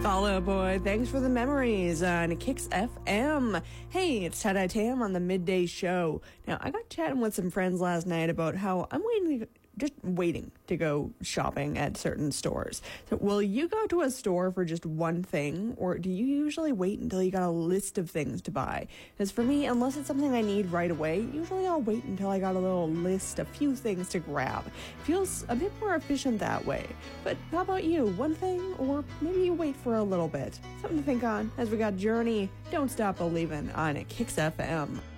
Fall Out Boy, thanks for the memories on Kicks FM. Hey, it's Tada Tam on the midday show. Now, I got chatting with some friends last night about how I'm waiting to go shopping at certain stores. So will you go to a store for just one thing, or do you usually wait until you got a list of things to buy? Because for me, unless it's something I need right away, usually I'll wait until I got a little list, a few things to grab. It feels a bit more efficient that way. But how about you? One thing, or maybe you wait for a little bit? Something to think on as we got Journey, Don't Stop Believin' on Kicks FM.